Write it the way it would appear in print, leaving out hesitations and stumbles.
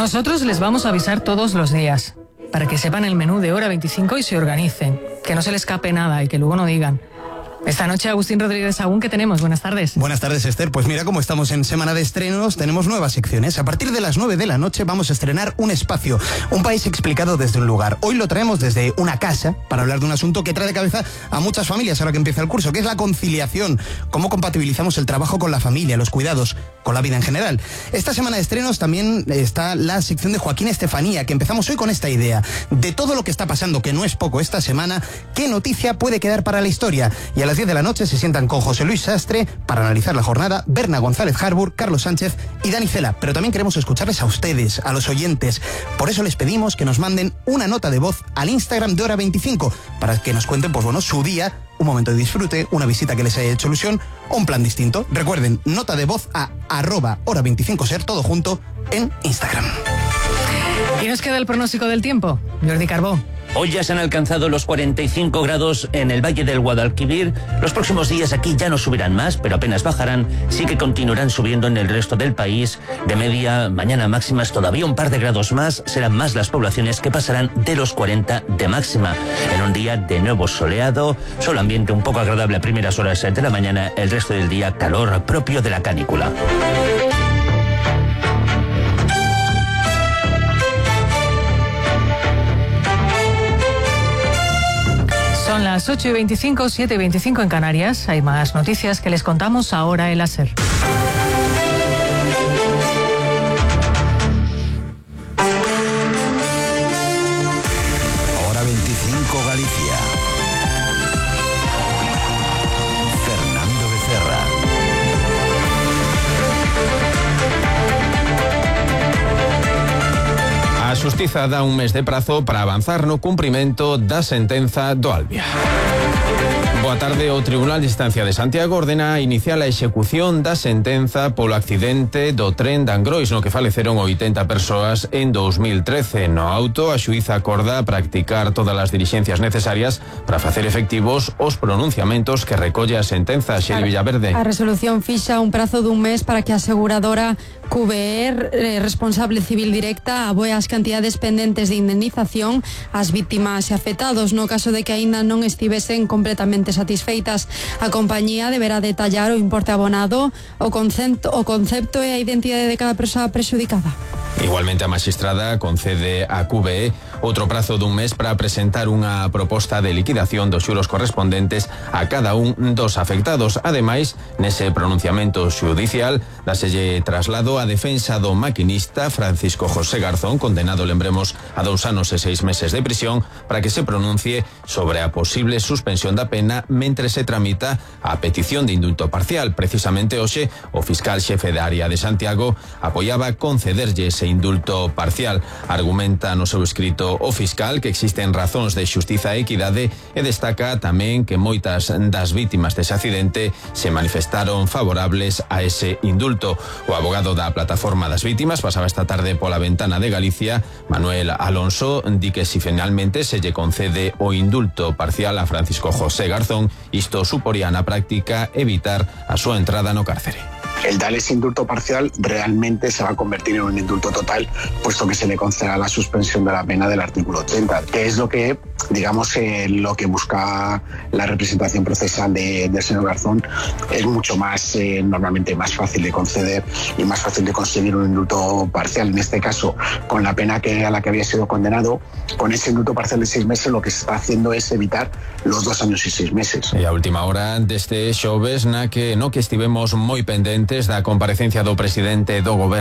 Nosotros les vamos a avisar todos los días, para que sepan el menú de Hora 25 y se organicen, que no se les escape nada y que luego no digan. Esta noche, Agustín Rodríguez Sagún, ¿qué tenemos? Buenas tardes. Buenas tardes, Esther. Pues mira, como estamos en semana de estrenos, tenemos nuevas secciones. A partir de las 9 de la noche vamos a estrenar Un Espacio, un país explicado desde un lugar. Hoy lo traemos desde una casa para hablar de un asunto que trae de cabeza a muchas familias ahora que empieza el curso, que es la conciliación. Cómo compatibilizamos el trabajo con la familia, los cuidados, con la vida en general. Esta semana de estrenos también está la sección de Joaquín Estefanía, que empezamos hoy con esta idea. De todo lo que está pasando, que no es poco esta semana, ¿qué noticia puede quedar para la historia? Y a las 10 de la noche se sientan con José Luis Sastre para analizar la jornada, Berna González Harbour, Carlos Sánchez y Dani Cela. Pero también queremos escucharles a ustedes, a los oyentes. Por eso les pedimos que nos manden una nota de voz al Instagram de Hora 25 para que nos cuenten, pues bueno, su día, un momento de disfrute, una visita que les haya hecho ilusión o un plan distinto. Recuerden, nota de voz a @hora25ser, todo junto, en Instagram. ¿Y nos queda el pronóstico del tiempo? Jordi Carbó. Hoy ya se han alcanzado los 45 grados en el Valle del Guadalquivir. Los próximos días aquí ya no subirán más, pero apenas bajarán. Sí que continuarán subiendo en el resto del país. De media, mañana máximas todavía un par de grados más. Serán más las poblaciones que pasarán de los 40 de máxima. En un día de nuevo soleado, sol ambiente un poco agradable a primeras horas de la mañana. El resto del día calor propio de la canícula. Son las 8:25, 7:25 en Canarias. Hay más noticias que les contamos ahora en la SER. Hora 25 Galicia. Fernando Becerra. A Xustiza dá un mes de prazo para avanzar no cumprimento da sentenza do Albia. Boa tarde. O Tribunal de Instancia de Santiago ordena iniciar a execución da sentenza polo accidente do tren de Angrois, no que faleceron 80 persoas en 2013. No auto, a xuíza acorda practicar todas as dilixencias necesarias para facer efectivos os pronunciamentos que recolle a sentenza. Xeli Villaverde. A resolución fixa un prazo dun mes para que a aseguradora QBR, responsable civil directa, aboe as cantidades pendentes de indemnización ás vítimas e afectados no caso de que aínda non estivesen completamente satisfeitas. A compañía deberá detallar o importe abonado, o concepto e a identidade de cada persoa prexudicada. Igualmente, a magistrada concede a QBE outro prazo dun mes para presentar unha proposta de liquidación dos xuros correspondentes a cada un dos afectados. Ademais, nese pronunciamento xudicial, dáselle traslado a defensa do maquinista Francisco José Garzón, condenado, lembremos, a 2 anos e 6 meses de prisión, para que se pronuncie sobre a posible suspensión da pena mentre se tramita a petición de indulto parcial. Precisamente hoxe, o fiscal xefe da área de Santiago apoiaba concederlle ese indulto parcial. Argumenta no seu escrito o fiscal que existen razóns de xustiza e equidade e destaca tamén que moitas das vítimas dese accidente se manifestaron favorables a ese indulto. O abogado da plataforma das vítimas pasaba esta tarde pola ventana de Galicia. Manuel Alonso di que si finalmente se lle concede o indulto parcial a Francisco José Garzón, isto suporía na práctica evitar a súa entrada no cárcere. El dar ese indulto parcial realmente se va a convertir en un indulto total, puesto que se le concederá la suspensión de la pena del artículo 80, que es lo que, digamos, lo que busca la representación procesal del señor Garzón. Es mucho más, normalmente más fácil de conceder y más fácil de conseguir un indulto parcial. En este caso, con la pena a la que había sido condenado, con ese indulto parcial de 6 meses, lo que se está haciendo es evitar los 2 años y 6 meses. E a última hora deste xoves no que estivemos moi pendentes da comparecencia do presidente do goberno